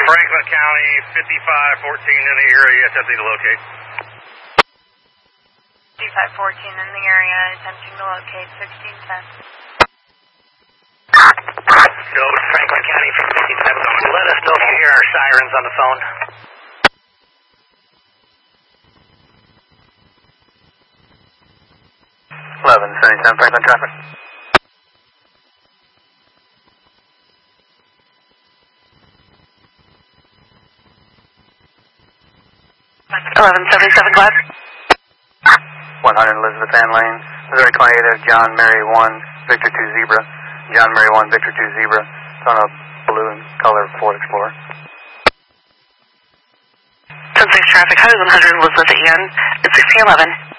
Franklin County, 5514 in the area, attempting to locate. 5514 in the area, attempting to locate 1610. Go to Franklin County from 57. Let us know if you hear our sirens on the phone. 1177 Franklin traffic. 1177 Glad. 100 Elizabeth Ann Lane, Missouri 28 John Mary 1, Victor 2 Zebra. John Mary 1, Victor 2 Zebra. It's on a blue and color Ford Explorer. 10-6 traffic, 100 Elizabeth Ann, at 1611.